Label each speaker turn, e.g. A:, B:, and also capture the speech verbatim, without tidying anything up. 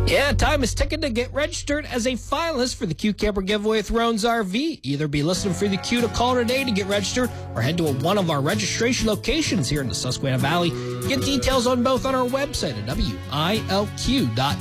A: Yeah, time is ticking to get registered as a finalist for the Q Camper Giveaway with Roan's R V. Either be listening for the Q to call today to get registered or head to one of our registration locations here in the Susquehanna Valley. Get details on both on our website at W I L Q dot